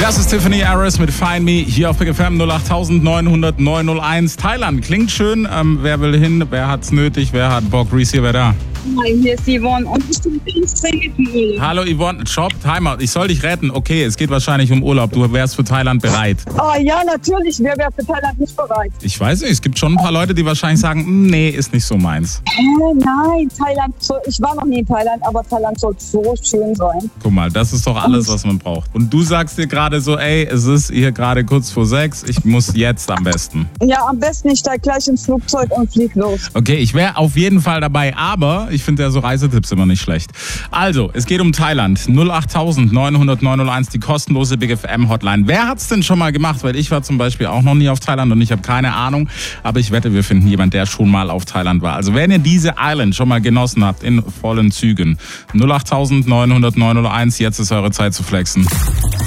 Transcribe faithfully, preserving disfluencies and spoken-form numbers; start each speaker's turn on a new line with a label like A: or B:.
A: Das ist Tiffany Harris mit Find Me hier auf Big F M null acht neun null null neun null eins. Thailand klingt schön. Ähm, wer will hin? Wer hat's nötig? Wer hat Bock? Reese hier, wer da?
B: Hi, hier ist Yvonne und ich bin ganz dringend im Urlaub.
A: Hallo Yvonne, Stopp, Timer. Ich soll dich retten. Okay, es geht wahrscheinlich um Urlaub. Du wärst für Thailand bereit.
B: Oh ja, natürlich. Wer wäre für Thailand nicht bereit?
A: Ich weiß nicht, es gibt schon ein paar Leute, die wahrscheinlich sagen, nee, ist nicht so meins.
B: Äh, nein, Thailand, soll, ich war noch nie in Thailand, aber Thailand soll so schön sein.
A: Guck mal, das ist doch alles, was man braucht. Und du sagst dir gerade so, ey, es ist hier gerade kurz vor sechs, ich muss jetzt am besten.
B: Ja, am besten ich steig gleich ins Flugzeug und flieg los.
A: Okay, ich wäre auf jeden Fall dabei, aber ich finde ja so Reisetipps immer nicht schlecht. Also, es geht um Thailand. null acht neun null null neun null eins, die kostenlose Big F M Hotline. Wer hat's denn schon mal gemacht? Weil ich war zum Beispiel auch noch nie auf Thailand und ich habe keine Ahnung. Aber ich wette, wir finden jemanden, der schon mal auf Thailand war. Also, wenn ihr diese Island schon mal genossen habt, in vollen Zügen. null acht neun null null neun null eins, jetzt ist eure Zeit zu flexen.